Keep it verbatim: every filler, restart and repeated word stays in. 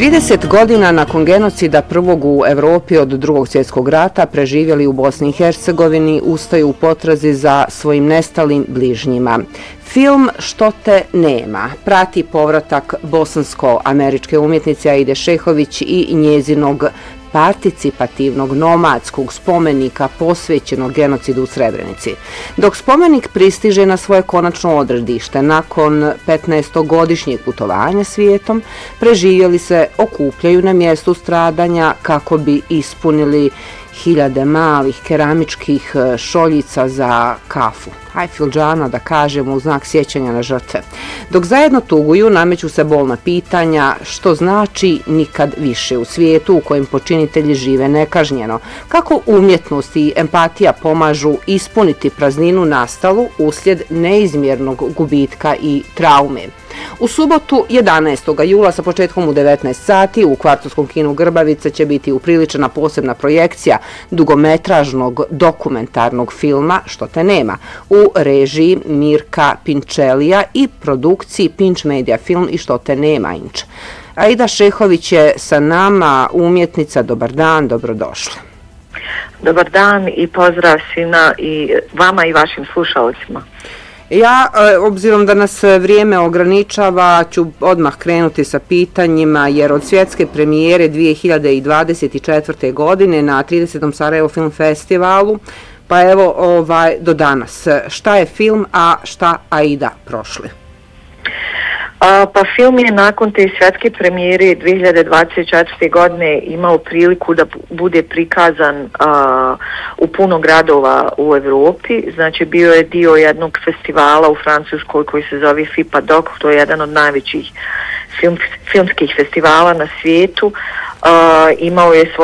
trideset godina nakon genocida prvog u Evropi od drugog svjetskog rata preživjeli u Bosni i Hercegovini ustaju u potrazi za svojim nestalim bližnjima. Film Što te nema prati povratak bosansko-američke umjetnice Aide Šehović i njezinog participativnog nomadskog spomenika posvećenog genocidu u Srebrenici. Dok spomenik pristiže na svoje konačno odredište nakon petnaestogodišnjeg putovanja svijetom, preživjeli se okupljaju na mjestu stradanja kako bi ispunili hiljade malih keramičkih šoljica za kafu. Hajfildžana, da kažemo, u znak sjećanja na žrtve. Dok zajedno tuguju, nameću se bolna pitanja što znači nikad više u svijetu u kojem počinitelji žive nekažnjeno. Kako umjetnost i empatija pomažu ispuniti prazninu nastalu uslijed neizmjernog gubitka i traume. U subotu jedanaestog jula sa početkom u devetnaest sati u kvartovskom kinu Grbavica će biti upriličena posebna projekcija dugometražnog dokumentarnog filma Što te nema u režiji Mirka Pinčelija i produkciji Pinč Media Film i Što te nema inč. Aida Šehović je sa nama, umjetnica. Dobar dan, dobrodošla. Dobar dan i pozdrav svima i vama i vašim slušalcima. Ja, obzirom da nas vrijeme ograničava, ću odmah krenuti sa pitanjima, jer od svjetske premijere dvije hiljade dvadeset četvrte. godine na tridesetom Sarajevo Film Festivalu, pa evo ovaj, do danas, šta je film, a šta Aida prošli? A, pa film je nakon te svjetske premijere dvije hiljade dvadeset četvrte. godine imao priliku da bude prikazan a, u puno gradova u Evropi. Znači bio je dio jednog festivala u Francuskoj koji se zove FIPA Doc, to je jedan od najvećih film, filmskih festivala na svijetu. A, imao je svoje